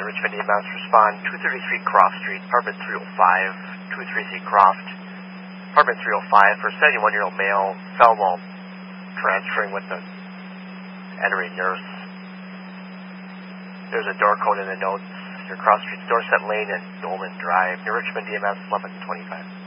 Richmond EMS, respond 233 Croft Street, apartment 305, 233 Croft, apartment 305 for a 71-year-old male, fell while transferring with an entering nurse. There's a door code in the notes. Your Croft Street, Dorset Lane and Dolman Drive. New Richmond EMS 1125.